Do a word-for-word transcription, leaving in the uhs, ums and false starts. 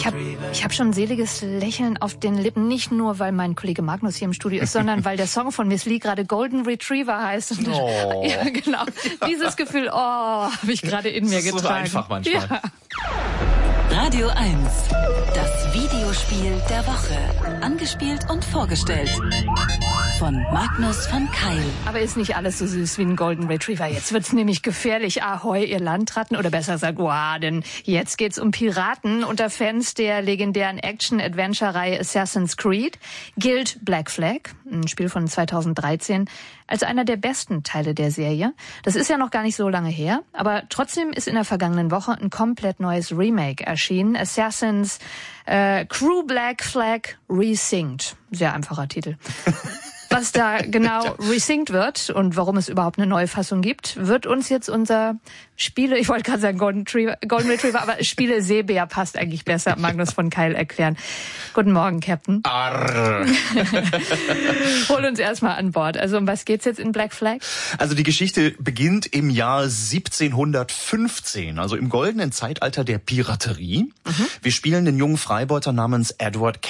habe ich hab schon ein seliges Lächeln auf den Lippen, nicht nur, weil mein Kollege Magnus hier im Studio ist, sondern weil der Song von Miss Li gerade Golden Retriever heißt. Oh. Ja, genau. Dieses Gefühl, oh, habe ich gerade in mir das ist getragen. So einfach manchmal. Ja. Radio eins, das Videospiel der Woche. Angespielt und vorgestellt von Magnus von Keil. Aber ist nicht alles so süß wie ein Golden Retriever. Jetzt wird's nämlich gefährlich. Ahoi, ihr Landratten. Oder besser gesagt, wow, denn jetzt geht's um Piraten. Unter Fans der legendären Action-Adventure-Reihe Assassin's Creed gilt Black Flag, ein Spiel von zweitausenddreizehn, als einer der besten Teile der Serie. Das ist ja noch gar nicht so lange her, aber trotzdem ist in der vergangenen Woche ein komplett neues Remake erschienen. Assassin's äh, Crew Black Flag Resynced. Sehr einfacher Titel. Was da genau resynced wird und warum es überhaupt eine neue Fassung gibt, wird uns jetzt unser Spiele, ich wollte gerade sagen Golden Retriever, Golden Retriever, aber Spiele-Seebär passt eigentlich besser, Magnus von Keil erklären. Guten Morgen, Captain. Arr. Hol uns erstmal an Bord. Also um was geht's jetzt in Black Flag? Also die Geschichte beginnt im Jahr siebzehnhundertfünfzehn, also im goldenen Zeitalter der Piraterie. Mhm. Wir spielen den jungen Freibeuter namens Edward